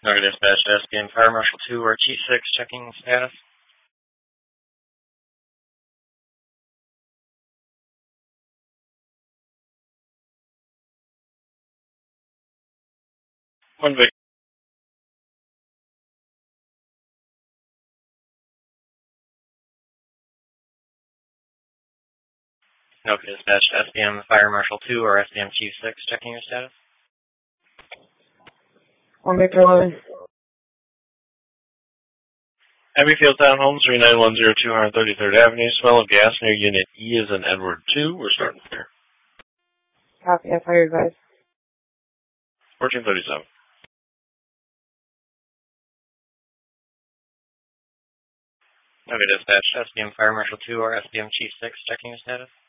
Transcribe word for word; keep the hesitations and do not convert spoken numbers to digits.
Northern Dispatch to S B M Fire Marshal two or Chief six checking status. One victim. Okay, Dispatch to S B M Fire Marshal two or S B M Chief six checking your status. One Victor eleven. Abbeyfield Townhomes, three nine one zero two one thirty-third Avenue. Smell of gas near Unit E is in Edward two. We're starting here. Copy, I fire advice. fourteen thirty-seven. Okay, Dispatch, S B M Fire Marshal two or S B M Chief six checking your status.